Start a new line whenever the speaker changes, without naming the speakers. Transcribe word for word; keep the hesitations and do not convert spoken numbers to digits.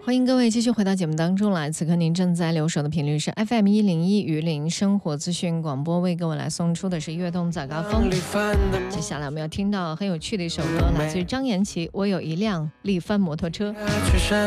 欢迎各位继续回到节目当中来，此刻您正在留守的频率是 F M 一零一榆林生活资讯广播，为各位来送出的是悦动早高峰。接下来我们要听到很有趣的一首歌，来自于张延琪，我有一辆力帆摩托车。